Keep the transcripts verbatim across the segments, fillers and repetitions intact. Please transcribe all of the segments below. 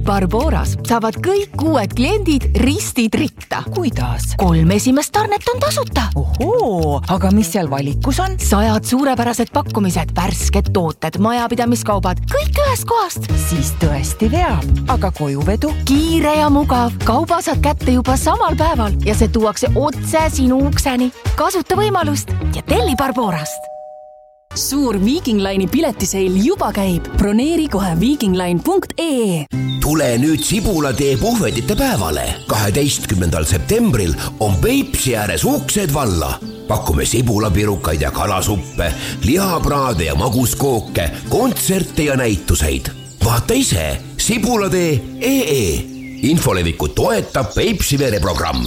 Barboras saavad kõik uued kliendid ristid ritta. Kuidas? Kolm esimest tarnet on tasuta. Ohoo, aga mis seal valikus on? Sajad suurepärased pakkumised, värsked tooted, majapidamiskaubad, kõik ühest kohast. Siis tõesti veab, aga kojuvedu? Kiire ja mugav. Kauba saad kätte juba samal päeval ja see tuuakse otse sinu ukseni. Kasuta võimalust ja telli Barborast. Suur Viking Line'i piletiseil juba käib. Broneeri kohe viikingline punkt ee. Tule nüüd Sibulatee puhvetite päevale. kaheteistkümnendal septembril on Peipsi ääres uksed valla. Pakume sibulapirukaid ja kalasuppe, lihapraade ja maguskooke, kontserte ja näituseid. Vaata ise sibulatee punkt ee. Infolevikut toetab Peipsi vereprogramm.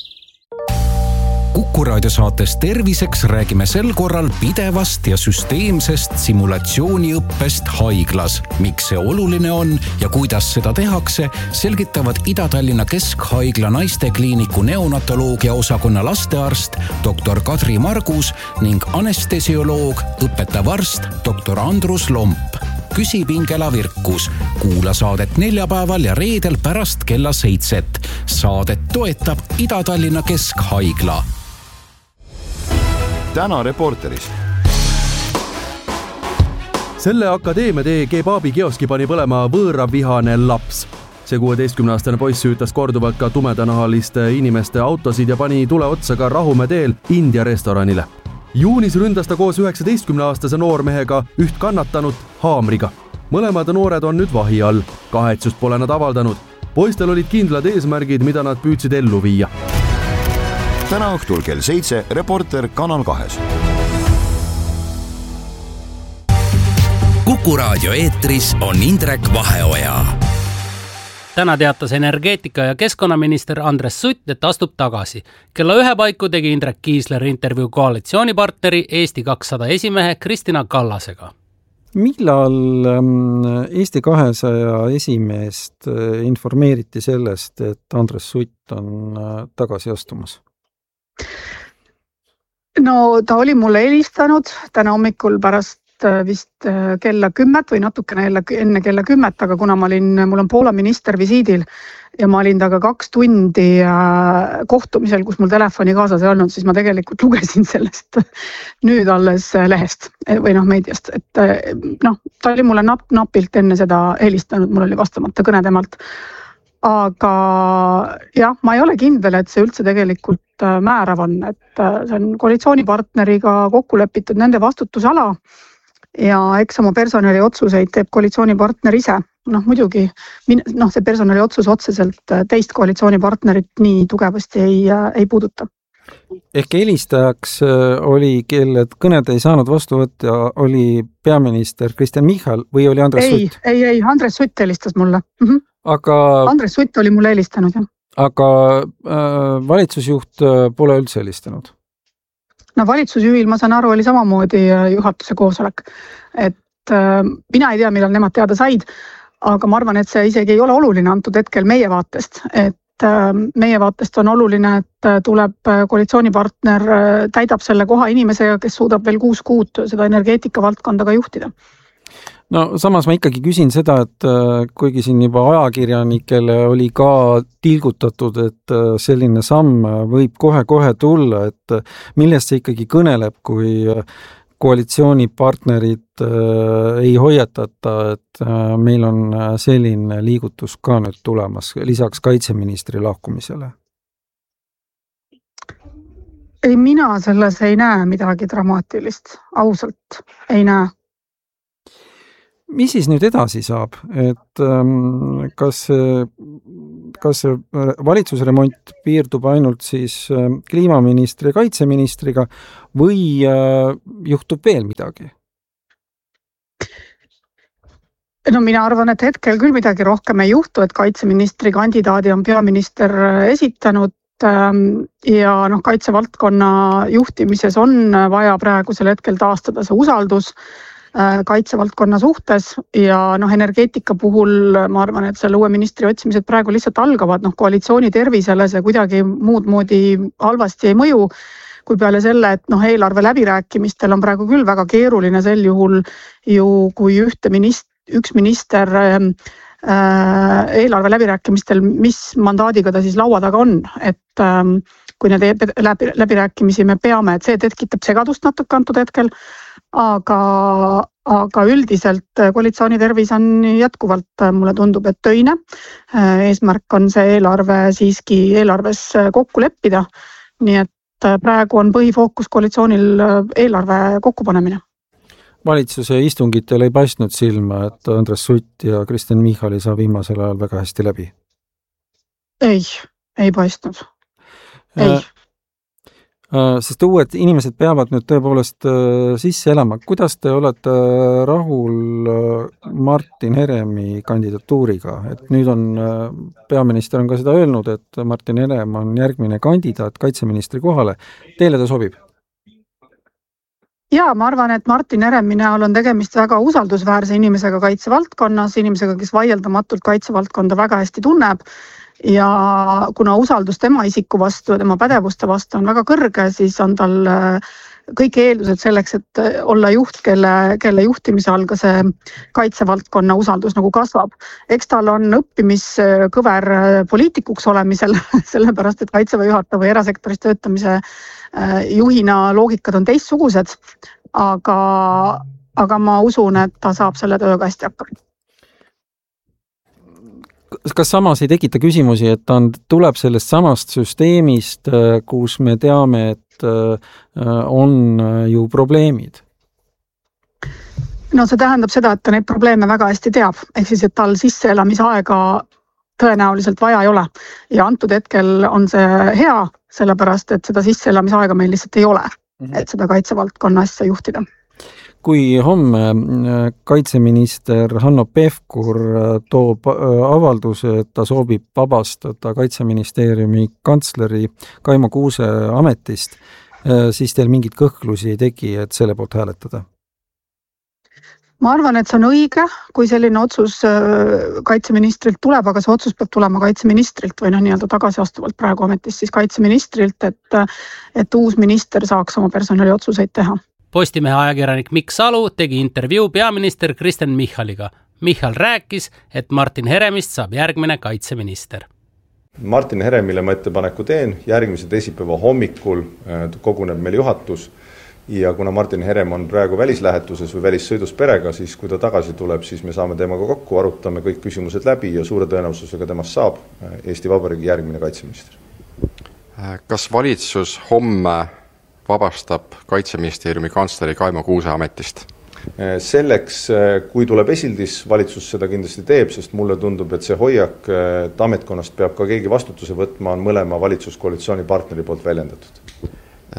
Kuku raadiosaates Terviseks räägime sel korral pidevast ja süsteemsest simulatsiooniõppest haiglas. Miks see oluline on ja kuidas seda tehakse, selgitavad Ida-Tallinna Keskhaigla naistekliiniku neonatoloogia osakonna lastearst doktor Kadri Margus ning anestesioloog, õpetav arst doktor Andrus Lomp. Küsib Ingela Virkus. Kuula saadet neljapäeval ja reedel pärast kella seitset. Saadet toetab Ida-Tallinna Keskhaigla. Täna Reporteris. Selle akadeemia tee kebaabi kioski pani põlema võõravihane laps. See kuueteistkümne-aastane poiss süütas korduvalt ka tumedanahaliste inimeste autosid ja pani tule otsa ka Rahumäe teel India restoranile. Juunis ründas ta koos üheksateistkümne-aastase noormehega üht kannatanut haamriga. Mõlemad noored on nüüd vahi all. Kahetsust pole nad avaldanud. Poistel olid kindlad eesmärgid, mida nad püüdsid ellu viia. Täna õhtul kell seitse Reporter Kanal kahes. Kuku raadio eetris on Indrek Vaheoja. Täna teatas energeetika- ja keskkonnaminister Andres Sutt, et astub tagasi. Kella ühe paiku tegi Indrek Kiisler intervjuu koalitsioonipartneri Eesti kakssada esimehe Kristina Kallasega. Millal Eesti kahesaja esimeest informeeriti sellest, et Andres Sutt on tagasi astumas? No ta oli mulle helistanud täna hommikul pärast vist kella kümmet või natukene enne kella kümmet, aga kuna ma olin, mul on Poola minister visiidil ja ma olin taga kaks tundi kohtumisel, kus mul telefoni kaasas ei olnud, siis ma tegelikult lugesin sellest nüüd alles lehest või noh meediast, et noh, ta oli mulle nap, napilt enne seda helistanud, mul oli vastamata kõne temalt. Aga jah, ma ei ole kindel, et see üldse tegelikult määrav on, et see on koalitsioonipartneriga kokku lepitud nende vastutusala ja eks oma personali otsuseid teeb koalitsioonipartner ise. Noh, muidugi noh, see personali otsus otseselt teist koalitsioonipartnerit nii tugevasti ei, ei puuduta. Ehk helistajaks oli, kelle kõned ei saanud vastu võtta, oli peaminister Kristen Michal või oli Andres ei, Sutt? Ei, ei, Andres Sutt helistas mulle. Mm-hmm. Aga, Andres Sutt oli mulle helistanud, jah. Aga äh, valitsusjuht pole üldse helistanud? No valitsusjuhil, ma saan aru, oli samamoodi juhatuse koosolek. Et äh, mina ei tea, millal nemad teada said, aga ma arvan, et see isegi ei ole oluline antud hetkel meie vaatest. Et äh, meie vaatest on oluline, et tuleb koalitsioonipartner, täidab selle koha inimesega, kes suudab veel kuus kuud seda energeetika valdkonda ka juhtida. No samas ma ikkagi küsin seda, et kuigi siin juba ajakirjanikele oli ka tilgutatud, et selline samm võib kohe-kohe tulla, et millest see ikkagi kõneleb, kui koalitsioonipartnerid ei hoiatata, et meil on selline liigutus ka nüüd tulemas, lisaks kaitseministri lahkumisele? Ei, mina selles ei näe midagi dramaatilist, ausalt ei näe. Mis siis nüüd edasi saab, et kas, kas valitsusremont piirdub ainult siis kliimaministri ja kaitseministriga või juhtub veel midagi? No mina arvan, et hetkel küll midagi rohkem ei juhtu, et kaitseministri kandidaadi on peaminister esitanud ja noh, kaitsevaldkonna juhtimises on vaja praegusel hetkel taastada see usaldus kaitsevaldkonna suhtes ja noh, energeetika puhul ma arvan, et selle uue ministri otsimised praegu lihtsalt algavad, noh koalitsiooni tervisele see kuidagi muud moodi halvasti ei mõju, kui peale selle, et noh, eelarve läbirääkimistel on praegu küll väga keeruline sel juhul ju, kui ühte minist, üks minister eelarve läbirääkimistel, mis mandaadiga ta siis laua taga on, et kui need läbi, läbirääkimisi me peame, et see tekitab segadust natuke antud hetkel, aga, aga üldiselt koalitsiooni tervis on jätkuvalt, mulle tundub, et töine. Eesmärk on see eelarve siiski eelarves kokku leppida, nii et praegu on põhifookus koalitsioonil eelarve kokkupanemine. Valitsuse istungitel ei paistnud silma, et Andres Sutt ja Kristen Michal ei saa viimasel ajal väga hästi läbi? Ei, ei paistnud. Ei. Äh, sest uued inimesed peavad nüüd tõepoolest äh, sisse elama. Kuidas te olete rahul äh, Martin Heremi kandidatuuriga? Et nüüd on, äh, peaminister on ka seda öelnud, et Martin Herem on järgmine kandidaat kaitseministri kohale. Teile ta sobib? Jaa, ma arvan, et Martin Heremi näol on tegemist väga usaldusväärse inimesega kaitsevaldkonnas, inimesega, kes vaieldamatult kaitsevaldkonda väga hästi tunneb ja kuna usaldus tema isiku vastu ja tema pädevuste vastu on väga kõrge, siis on tal kõik eeldused selleks, et olla juht, kelle, kelle juhtimise all ka see kaitsevaldkonna usaldus nagu kasvab. Eks tal on õppimiskõver poliitikuks olemisel, sellepärast, et kaitseväe juhataja või erasektoris töötamise juhina loogikad on teistsugused, aga, aga ma usun, et ta saab selle tööga hästi hakkama. Kas samas ei tekita küsimusi, et ta tuleb sellest samast süsteemist, kus me teame, et on ju probleemid? No see tähendab seda, et ta neid probleeme väga hästi teab, ehk siis, et tal sisseelamisaega tõenäoliselt vaja ei ole. Ja antud hetkel on see hea, sellepärast, et seda sisseelamisaega meil lihtsalt ei ole, et seda kaitsevaldkonna asja juhtida. Kui homme kaitseminister Hanno Pevkur toob avalduse, et ta soovib vabastada kaitseministeeriumi kantsleri Kaimo Kuuse ametist, siis teil mingit kõhklusi ei teki, et selle poolt hääletada? Ma arvan, et see on õige, kui selline otsus kaitseministrilt tuleb, aga see otsus peab tulema kaitseministrilt või noh, nii-öelda tagasi astuvalt praegu ametist siis kaitseministrilt, et, et uus minister saaks oma personali otsuseid teha. Postimehe ajakirjanik Mikk Salu tegi intervjuu peaminister Kristen Michaliga. Michal rääkis, et Martin Heremist saab järgmine kaitseminister. Martin Heremile ma ettepaneku teen, järgmise teisipäeva hommikul koguneb meil juhatus ja kuna Martin Herem on praegu välislähetuses või välissõidus perega, siis kui ta tagasi tuleb, siis me saame temaga kokku, arutame kõik küsimused läbi ja suure tõenäosusega temast saab Eesti Vabariigi järgmine kaitseminister. Kas valitsus homme vabastab kaitseministeeriumi kantsleri Kaimo Kuuse ametist? Selleks, kui tuleb esildis, valitsus seda kindlasti teeb, sest mulle tundub, et see hoiak, et ametkonnast peab ka keegi vastutuse võtma, on mõlema valitsuskoalitsiooni partneri poolt väljendatud.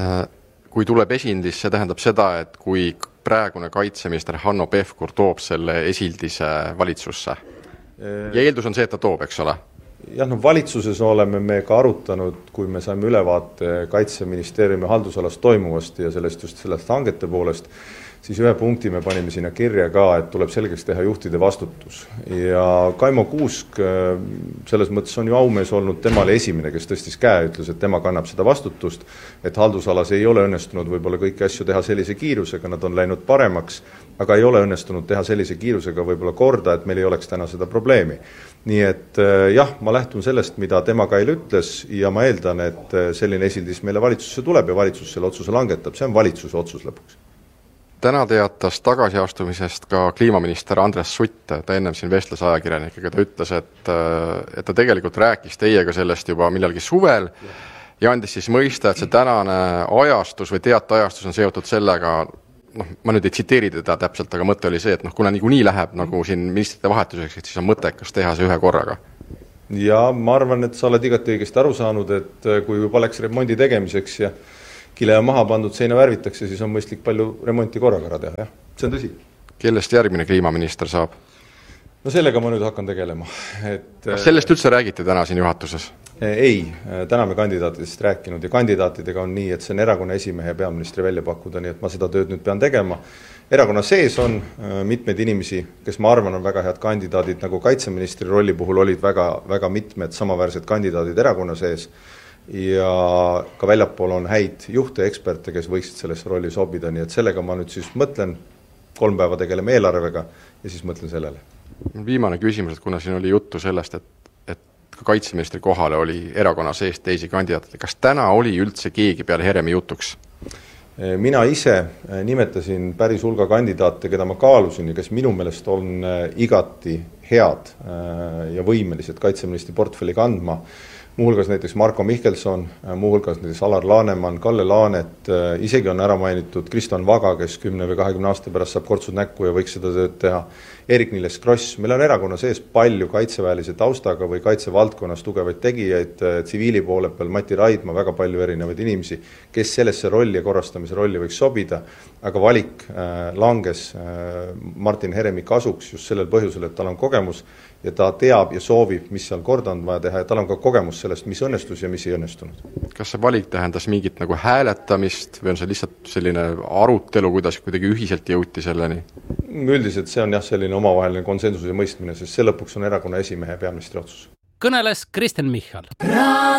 Kui tuleb esildis, see tähendab seda, et kui praegune kaitseminister Hanno Pevkur toob selle esildise valitsusse. Ja eeldus on see, et ta toob, eks ole? Jah, no valitsuses oleme me ka arutanud, kui me saime ülevaate kaitseministeeriumi haldusalast toimuvast ja sellest just sellest hangete poolest, siis ühe punkti me panime sinna kirja ka, et tuleb selgeks teha juhtide vastutus. Ja Kaimo Kuusk selles mõttes on ju aumees olnud temale esimene, kes tõstis käe, ütles, et tema kannab seda vastutust, et haldusalas ei ole õnnestunud võib-olla kõiki asju teha sellise kiirusega, nad on läinud paremaks, aga ei ole õnnestunud teha sellise kiirusega võib-olla korda, et meil ei oleks täna seda probleemi. Nii et jah, ma lähtun sellest, mida tema Kail ütles ja ma eeldan, et selline esildis meile valitsusse tuleb ja valitsus selle otsuse langetab. See on valitsuse otsus lõpuks. Täna teatas tagasiastumisest ka kliimaminister Andres Sutt, ta ennem siin vestles ajakirjanikega, ta ütles, et, et ta tegelikult rääkis teiega sellest juba millalgi suvel ja andis siis mõista, et see tänane ajastus või teateajastus on seotud sellega, noh, ma nüüd ei tsiteeri teda täpselt, aga mõte oli see, et noh, kuna niikuinii läheb nagu siin ministrite vahetuseks, et siis on mõttekas teha see ühe korraga. Ja ma arvan, et sa oled igati õigesti aru saanud, et kui juba läks remondi tegemiseks ja kile ja maha pandud seina värvitakse, siis on mõistlik palju remonti korraga ära teha, jah. See on tõsi. Kellest järgmine kliimaminister saab? No sellega ma nüüd hakkan tegelema. Et, Kas sellest üldse räägite täna siin juhatuses? Ei, täna me kandidaatidest rääkinud ja kandidaatidega on nii, et see on erakonna esimehe ja peaministri välja pakkuda, nii et ma seda tööd nüüd pean tegema. Erakonna sees on mitmeid inimesi, kes ma arvan on väga head kandidaadid, nagu kaitseministri rolli puhul olid väga, väga mitmed samaväärsed kandidaadid erakonna sees ja ka väljapool on häid juhte, eksperte, kes võiksid selles rolli sobida, nii et sellega ma nüüd siis mõtlen, kolm päeva tegeleme eelarvega ja siis mõtlen sellele. Viimane küsimus, et kuna siin oli juttu sellest, et, et ka kaitseministri kohale oli erakonna sees teisi kandidaate, kas täna oli üldse keegi peale Heremi jutuks? Mina ise nimetasin päris hulga kandidaate, keda ma kaalusin ja kes minu meelest on igati head ja võimelised kaitseministri portfelli kandma. Muuhulgas näiteks Marko Mihkelson, muuhulgas näiteks Alar Laneman, Kalle Laanet, isegi on ära mainitud Kristjan Vaga, kes kümne või kahekümne aasta pärast saab kortsud näkku ja võiks seda tööd teha. Erik-Niiles Kross, meil on erakonna sees palju kaitseväelise taustaga või kaitsevaldkonnas tugevaid tegijaid, tsiviili poole peal Mati Raidma, väga palju erinevaid inimesi, kes sellesse rolli ja korrastamise rolli võiks sobida, aga valik langes Martin Heremi kasuks just sellel põhjusel, et tal on kogemus ja ta teab ja soovib, mis seal korda on vaja teha ja tal on ka kogemus sellest, mis õnnestus ja mis ei õnnestunud. Kas see valik tähendas mingit nagu hääletamist või on see lihtsalt selline arutelu, kuidas kuidagi ühiselt jõuti selleni? Üldiselt see on jah selline omavaheline konsensuse mõistmine, sest see lõpuks on erakonna esimehe ja peaministri otsus. Kõneles Kristen Michal.